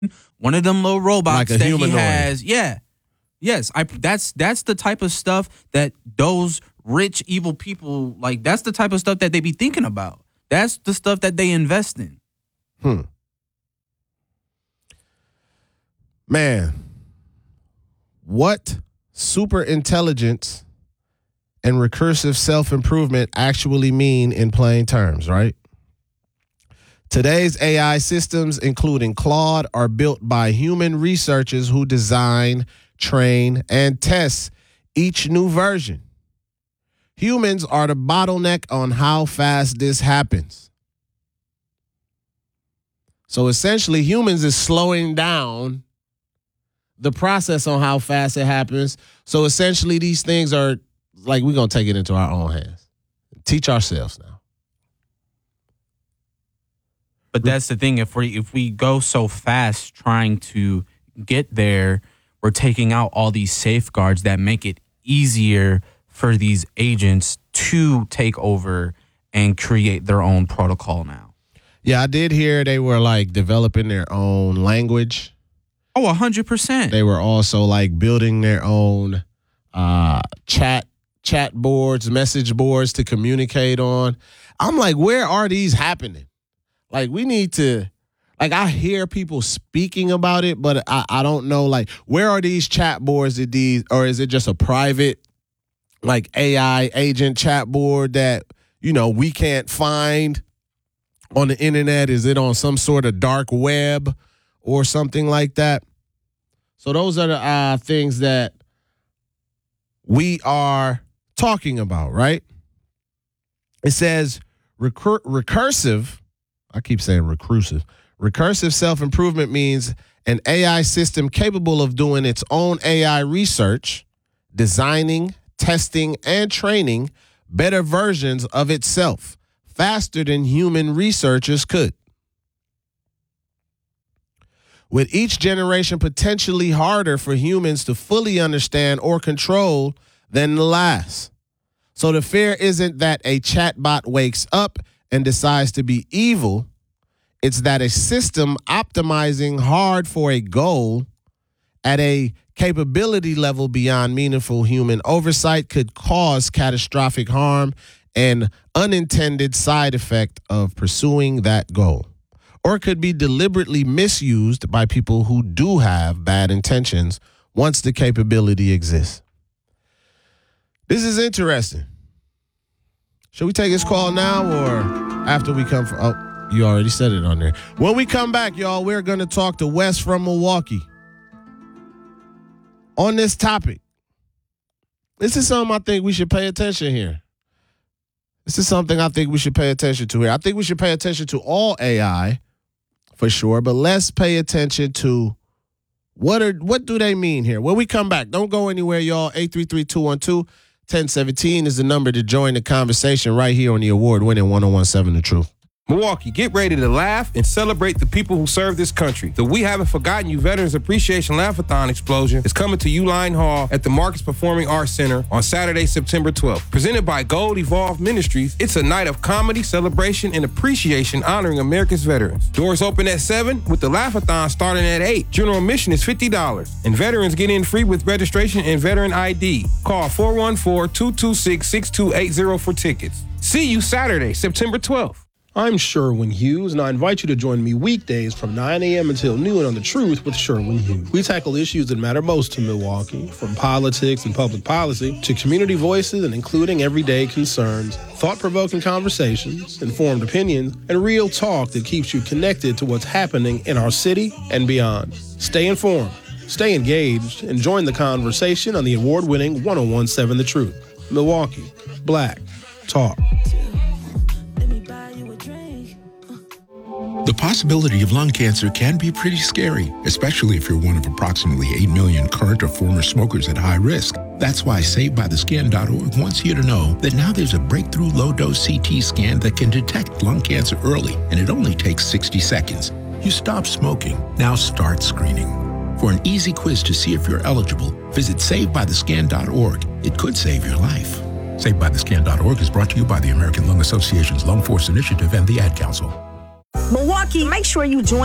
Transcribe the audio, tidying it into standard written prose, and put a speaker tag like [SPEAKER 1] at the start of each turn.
[SPEAKER 1] one of them little robots
[SPEAKER 2] like a
[SPEAKER 1] that
[SPEAKER 2] humanoid.
[SPEAKER 1] he has. Yeah. Yes, that's the type of stuff that those rich, evil people, like, that's the type of stuff that they be thinking about. That's the stuff that they invest in.
[SPEAKER 2] Man, what super intelligence and recursive self-improvement actually mean in plain terms, right? Today's AI systems, including Claude, are built by human researchers who design, train, and test each new version. Humans are the bottleneck on how fast this happens. So essentially, humans is slowing down the process on how fast it happens. So essentially, these things are like, we're going to take it into our own hands. Teach ourselves now.
[SPEAKER 1] But that's the thing. If we go so fast trying to get there, we're taking out all these safeguards that make it easier for these agents to take over and create their own protocol now.
[SPEAKER 2] Yeah, I did hear they were like developing their own language.
[SPEAKER 1] Oh, 100%.
[SPEAKER 2] They were also like building their own chat boards, message boards to communicate on. I'm like, where are these happening? Like, we need to, like, I hear people speaking about it, but I don't know, like, where are these chat boards that these, or is it just a private, like, AI agent chat board that, you know, we can't find on the internet? Is it on some sort of dark web or something like that? So those are the things that we are talking about, right? It says recursive. I keep saying recursive. Recursive self-improvement means an AI system capable of doing its own AI research, designing, testing, and training better versions of itself faster than human researchers could. With each generation potentially harder for humans to fully understand or control than the last. So the fear isn't that a chatbot wakes up and decides to be evil. It's that a system optimizing hard for a goal at a capability level beyond meaningful human oversight could cause catastrophic harm and unintended side effect of pursuing that goal, or could be deliberately misused by people who do have bad intentions once the capability exists. This is interesting. Should we take this call now or after we come from... Oh, you already said it on there. When we come back, y'all, we're going to talk to Wes from Milwaukee on this topic. This is something I think we should pay attention here. This is something I think we should pay attention to here. I think we should pay attention to all AI for sure, but let's pay attention to what do they mean here? When we come back, don't go anywhere, y'all. 833-212-1017 is the number to join the conversation right here on the award-winning 101.7 The Truth.
[SPEAKER 3] Milwaukee, get ready to laugh and celebrate the people who serve this country. The We Haven't Forgotten You Veterans Appreciation Laugh-a-thon Explosion is coming to Uline Hall at the Marcus Performing Arts Center on Saturday, September 12th. Presented by Gold Evolved Ministries, it's a night of comedy, celebration, and appreciation honoring America's veterans. Doors open at 7 with the Laugh-a-thon starting at 8. General admission is $50, and veterans get in free with registration and veteran ID. Call 414-226-6280 for tickets. See you Saturday, September 12th.
[SPEAKER 4] I'm Sherwin Hughes, and I invite you to join me weekdays from 9 a.m. until noon on The Truth with Sherwin Hughes. We tackle issues that matter most to Milwaukee, from politics and public policy to community voices and including everyday concerns, thought-provoking conversations, informed opinions, and real talk that keeps you connected to what's happening in our city and beyond. Stay informed, stay engaged, and join the conversation on the award-winning 101.7 The Truth. Milwaukee, Black Talk.
[SPEAKER 5] The possibility of lung cancer can be pretty scary, especially if you're one of approximately 8 million current or former smokers at high risk. That's why SaveByTheScan.org wants you to know that now there's a breakthrough low-dose CT scan that can detect lung cancer early, and it only takes 60 seconds. You stop smoking, now start screening. For an easy quiz to see if you're eligible, visit SaveByTheScan.org. It could save your life. SaveByTheScan.org is brought to you by the American Lung Association's Lung Force Initiative and the Ad Council.
[SPEAKER 6] Milwaukee, make sure you join